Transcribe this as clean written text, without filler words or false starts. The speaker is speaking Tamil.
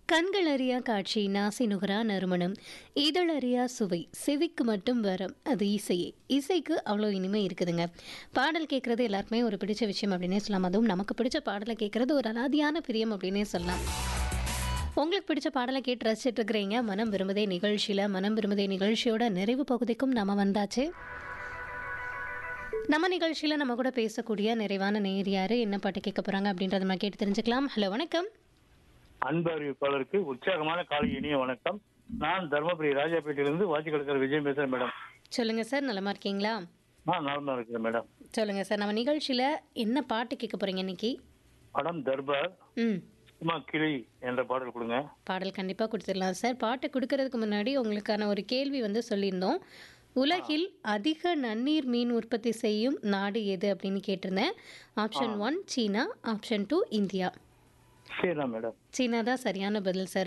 கண்களறியா காட்சி நாசி நுகரா நறுமணம் இதழறியா சுவை செவிக்கு மட்டும் வரம் அது இசையே. இசைக்கு அவ்வளோ இனிமை இருக்குதுங்க. பாடல் கேட்குறது எல்லாருக்குமே ஒரு பிடிச்ச விஷயம் அப்படின்னே சொல்லலாம். அதுவும் நமக்கு பிடிச்ச பாடலை கேட்குறது ஒரு அலாதியான பிரியம் அப்படின்னே சொல்லலாம். உங்களுக்கு பிடிச்ச பாடலை கேட்டு ரசிச்சுட்டு இருக்கிறீங்க மனம் விரும்புதே நிகழ்ச்சியில். மனம் விரும்புதே நிகழ்ச்சியோட நிறைவு பகுதிக்கும் நம்ம வந்தாச்சு. நம்ம நிகழ்ச்சியில் நம்ம கூட பேசக்கூடிய நிறைவான நேர் யாரு, என்ன பாட்டு கேட்க போகிறாங்க அப்படின்றத நம்ம கேட்டு தெரிஞ்சுக்கலாம். ஹலோ, வணக்கம். அன்பு அறிவிப்பாளருக்கு உற்சாகமான காலை இனிய வணக்கம். நான் தர்மபுரி ராஜாப்பேட்டையிலிருந்து வாட்சிக்கடற்கரை விஜயம் பேசுறேன் மேடம். சொல்லுங்க சார், நலமா இருக்கீங்களா? நான் நலமா இருக்கிறேன் மேடம். சொல்லுங்க சார், நம்ம நிகழ்ச்சியில என்ன பாட்டு கேட்க போறீங்க இன்னைக்கு? படம் தர்பார், ம் சும்மா கிளி என்ற பாடல் கொடுங்க. பாடல் கண்டிப்பாக கொடுத்துடலாம் சார். பாட்டு கொடுக்கறதுக்கு முன்னாடி உங்களுக்கான ஒரு கேள்வி வந்து சொல்லியிருந்தோம். உலகில் அதிக நன்னீர் மீன் உற்பத்தி செய்யும் நாடு எது அப்படின்னு கேட்டிருந்தேன். ஆப்ஷன் 1 சீனா, ஆப்ஷன் 2 இந்தியா. சரிதான் மேடம். சீனா தான் சரியான பதில் சார்.